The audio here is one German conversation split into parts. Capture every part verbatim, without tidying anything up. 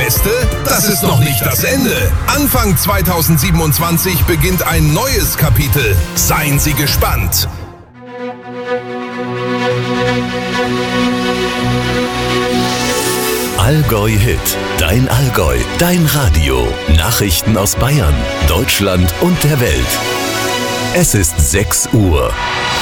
Fahrgäste, das ist noch nicht das Ende. Anfang zweitausendsiebenundzwanzig beginnt ein neues Kapitel. Seien Sie gespannt. Allgäu Hit, dein Allgäu, dein Radio. Nachrichten aus Bayern, Deutschland und der Welt. Es ist sechs Uhr.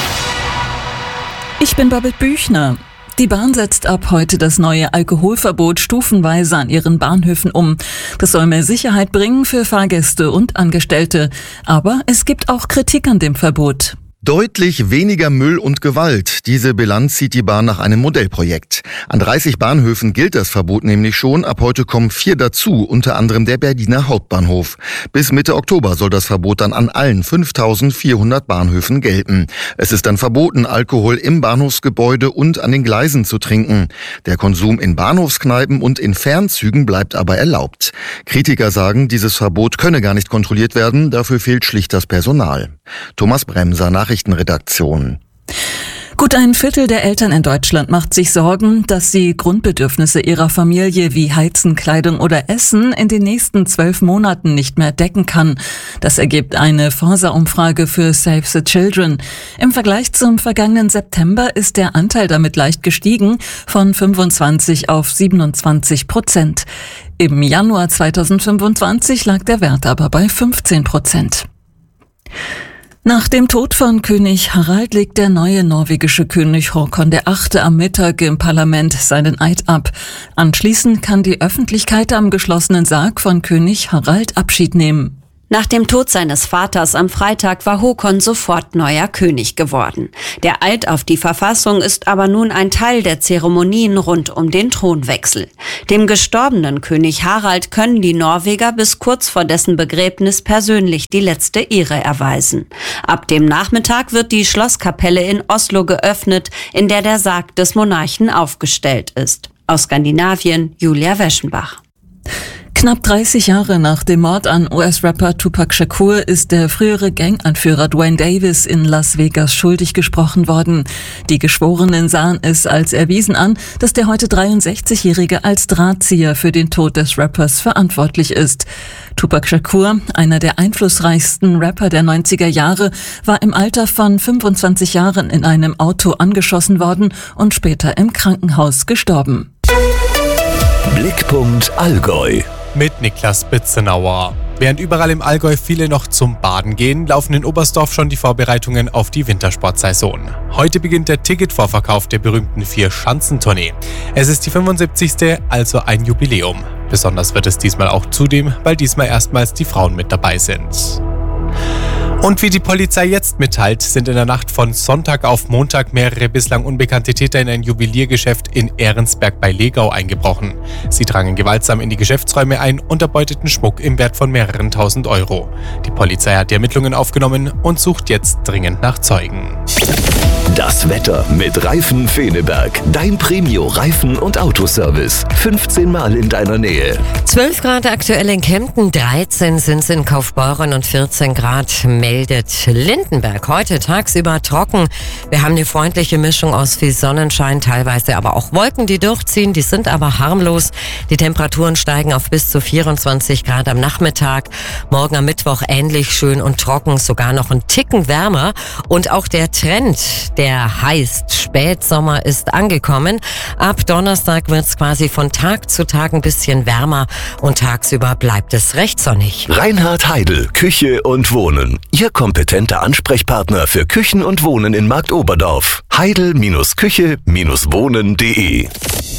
Ich bin Babette Büchner. Die Bahn setzt ab heute das neue Alkoholverbot stufenweise an ihren Bahnhöfen um. Das soll mehr Sicherheit bringen für Fahrgäste und Angestellte. Aber es gibt auch Kritik an dem Verbot. Deutlich weniger Müll und Gewalt. Diese Bilanz zieht die Bahn nach einem Modellprojekt. An dreißig Bahnhöfen gilt das Verbot nämlich schon. Ab heute kommen vier dazu, unter anderem der Berliner Hauptbahnhof. Bis Mitte Oktober soll das Verbot dann an allen fünftausendvierhundert Bahnhöfen gelten. Es ist dann verboten, Alkohol im Bahnhofsgebäude und an den Gleisen zu trinken. Der Konsum in Bahnhofskneipen und in Fernzügen bleibt aber erlaubt. Kritiker sagen, dieses Verbot könne gar nicht kontrolliert werden. Dafür fehlt schlicht das Personal. Thomas Bremser, Nachrichtenredaktion. Gut ein Viertel der Eltern in Deutschland macht sich Sorgen, dass sie Grundbedürfnisse ihrer Familie wie Heizen, Kleidung oder Essen in den nächsten zwölf Monaten nicht mehr decken kann. Das ergibt eine Forsa-Umfrage für Save the Children. Im Vergleich zum vergangenen September ist der Anteil damit leicht gestiegen, von fünfundzwanzig auf siebenundzwanzig Prozent. Im Januar zweitausendfünfundzwanzig lag der Wert aber bei fünfzehn Prozent. Nach dem Tod von König Harald legt der neue norwegische König Håkon der Achte am Mittag im Parlament seinen Eid ab. Anschließend kann die Öffentlichkeit am geschlossenen Sarg von König Harald Abschied nehmen. Nach dem Tod seines Vaters am Freitag war Håkon sofort neuer König geworden. Der Eid auf die Verfassung ist aber nun ein Teil der Zeremonien rund um den Thronwechsel. Dem gestorbenen König Harald können die Norweger bis kurz vor dessen Begräbnis persönlich die letzte Ehre erweisen. Ab dem Nachmittag wird die Schlosskapelle in Oslo geöffnet, in der der Sarg des Monarchen aufgestellt ist. Aus Skandinavien, Julia Weschenbach. Knapp dreißig Jahre nach dem Mord an U S-Rapper Tupac Shakur ist der frühere Ganganführer Duane Davis in Las Vegas schuldig gesprochen worden. Die Geschworenen sahen es als erwiesen an, dass der heute dreiundsechzigjährige als Drahtzieher für den Tod des Rappers verantwortlich ist. Tupac Shakur, einer der einflussreichsten Rapper der neunziger Jahre, war im Alter von fünfundzwanzig Jahren in einem Auto angeschossen worden und später im Krankenhaus gestorben. Blickpunkt Allgäu. Mit Niklas Bitzenauer. Während überall im Allgäu viele noch zum Baden gehen, laufen in Oberstdorf schon die Vorbereitungen auf die Wintersportsaison. Heute beginnt der Ticketvorverkauf der berühmten Vier-Schanzentournee. Es ist die fünfundsiebzigste, also ein Jubiläum. Besonders wird es diesmal auch zudem, weil diesmal erstmals die Frauen mit dabei sind. Und wie die Polizei jetzt mitteilt, sind in der Nacht von Sonntag auf Montag mehrere bislang unbekannte Täter in ein Juweliergeschäft in Ehrensberg bei Legau eingebrochen. Sie drangen gewaltsam in die Geschäftsräume ein und erbeuteten Schmuck im Wert von mehreren tausend Euro. Die Polizei hat die Ermittlungen aufgenommen und sucht jetzt dringend nach Zeugen. Das Wetter mit Reifen Feneberg. Dein Premio-Reifen- und Autoservice. fünfzehn Mal in deiner Nähe. zwölf Grad aktuell in Kempten, dreizehn sind es in Kaufbeuren und vierzehn Grad meldet Lindenberg. Heute tagsüber trocken. Wir haben eine freundliche Mischung aus viel Sonnenschein, teilweise aber auch Wolken, die durchziehen. Die sind aber harmlos. Die Temperaturen steigen auf bis zu vierundzwanzig Grad am Nachmittag. Morgen am Mittwoch ähnlich schön und trocken, sogar noch ein Ticken wärmer. Und auch der Trend, der heißt Spätsommer, ist angekommen. Ab Donnerstag wird es quasi von Tag zu Tag ein bisschen wärmer und tagsüber bleibt es recht sonnig. Reinhard Heidel, Küche und Wohnen. Ihr kompetenter Ansprechpartner für Küchen und Wohnen in Marktoberdorf. heidel Küche Wohnen punkt de.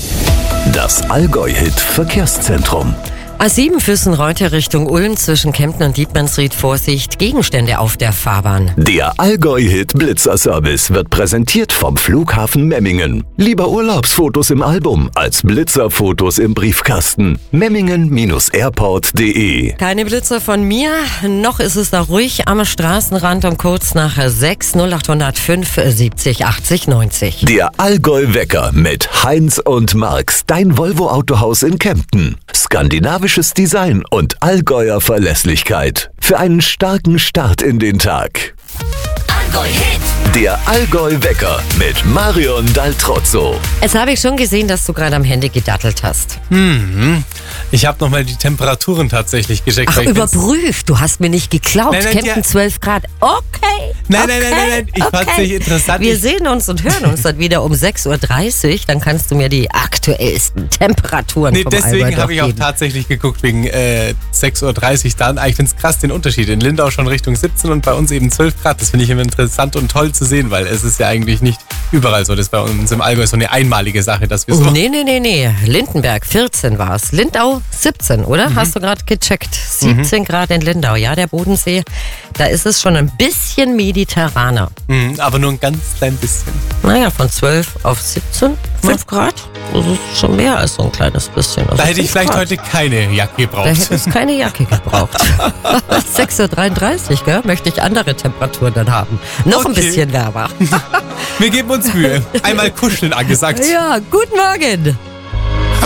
Das Allgäu-Hit Verkehrszentrum. A sieben Füssen-Reuter Richtung Ulm zwischen Kempten und Dietmannsried. Vorsicht, Gegenstände auf der Fahrbahn. Der Allgäu-Hit Blitzer-Service wird präsentiert vom Flughafen Memmingen. Lieber Urlaubsfotos im Album als Blitzerfotos im Briefkasten. Memmingen Airport punkt de. Keine Blitzer von mir, noch ist es da ruhig am Straßenrand um kurz nach sechs. null acht null fünf siebzig achtzig neunzig. Der Allgäu-Wecker mit Heinz und Marx, dein Volvo-Autohaus in Kempten. Skandinavisches Design und Allgäuer Verlässlichkeit. Für einen starken Start in den Tag. Allgäu-Hit. Der Allgäu-Wecker mit Marion Daltrozzo. Jetzt habe ich schon gesehen, dass du gerade am Handy gedattelt hast. Mhm. Ich habe nochmal die Temperaturen tatsächlich gecheckt. Ach, überprüft. Du hast mir nicht geklaut. Nein, nein, Kempten ja. zwölf Grad. Okay. Nein, okay, nein, nein, nein, nein. Ich okay. fand's nicht interessant. Wir Ich sehen uns und hören uns dann wieder um sechs Uhr dreißig. Dann kannst du mir die aktuellsten Temperaturen Nee, vom deswegen Allgäu habe ich auch geben. tatsächlich geguckt wegen äh, sechs Uhr dreißig dann. Ich finde es krass, den Unterschied. In Lindau schon Richtung siebzehn und bei uns eben zwölf Grad. Das finde ich immer interessant und toll zu sehen, weil es ist ja eigentlich nicht überall so. Das ist bei uns im Allgäu so eine einmalige Sache, dass wir so... Oh, nee, nee, nee, nee. Lindenberg vierzehn war es. Lindau siebzehn, oder? Mhm. Hast du gerade gecheckt. siebzehn mhm. Grad in Lindau. Ja, der Bodensee, da ist es schon ein bisschen mediterraner. Mhm, aber nur ein ganz klein bisschen. Naja, von zwölf auf siebzehn, fünf Grad. Das ist schon mehr als so ein kleines bisschen. Also da hätte ich vielleicht Grad. heute keine Jacke gebraucht. Da hätte es keine Jacke gebraucht. sechs Uhr dreiunddreißig, gell? Möchte ich andere Temperaturen dann haben. Noch okay. Ein bisschen wärmer. Wir geben uns Mühe. Einmal kuscheln angesagt. Ja, guten Morgen.